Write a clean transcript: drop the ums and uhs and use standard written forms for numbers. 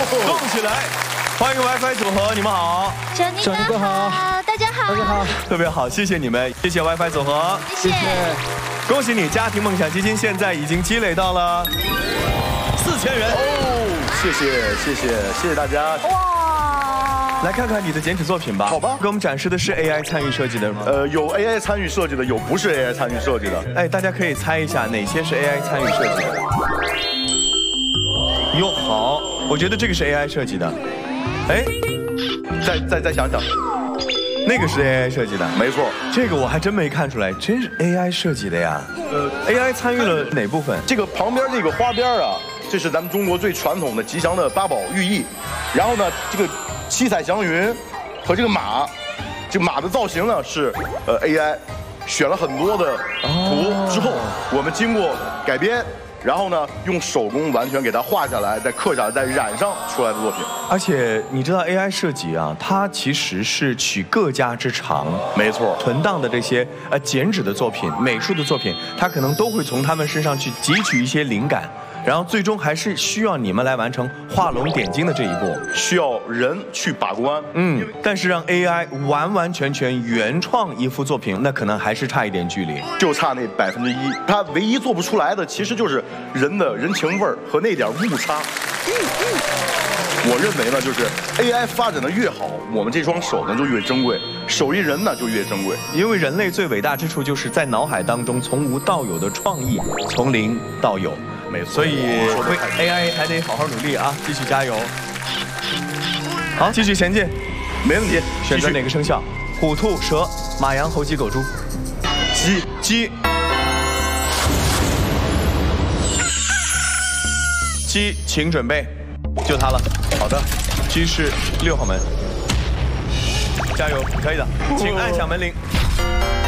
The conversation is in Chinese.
动起来！欢迎 WiFi 组合，你们好。 小尼哥好，大家好， 大家好， 特别好，谢谢你们，谢谢 WiFi 组合， 谢谢。 恭喜你，家庭梦想基金现在已经积累到了4000元。 谢谢大家。 哇， 来看看你的剪纸作品吧。 好吧， 给我们展示的是 AI 参与设计的。 有 AI 参与设计的，有不是 AI 参与设计的。 哎，大家可以猜一下哪些是 AI 参与设计的。哟，好，我觉得这个是 AI 设计的。哎， 再想想， 那个是 AI 设计的， 没错。 这个我还真没看出来，真是 AI 设计的呀。AI 参与了哪部分？ 这个旁边这个花边啊，这是咱们中国最传统的吉祥的八宝寓意。然后呢，这个七彩祥云和这个马，这个马的造型呢是AI 选了很多的图之后，我们经过改编。然后呢，用手工完全给它画下来，再刻下来，再染上出来的作品。 而且你知道 AI 设计啊，它其实是取各家之长， 没错， 存档的这些剪纸的作品、美术的作品，它可能都会从他们身上去汲取一些灵感，然后最终还是需要你们来完成画龙点睛的这一步， 需要人去把关。 但是让 AI 完完全全原创一幅作品，那可能还是差一点距离， 就差那1%。它唯一做不出来的，其实就是人的人情味儿和那点误差。我认为呢，就是 AI 发展的越好，我们这双手呢就越珍贵，手艺人呢就越珍贵。 因为人类最伟大之处就是在脑海当中从无到有的创意，从零到有。 没错， 所以为 AI 还得好好努力啊，继续加油。好，继续前进， 没问题。 选择哪个生肖？虎、兔、蛇、马、羊、猴、鸡、狗、猪。鸡。鸡，请准备，就它了。 好的， 鸡是6号门，加油，可以的，请按响门铃。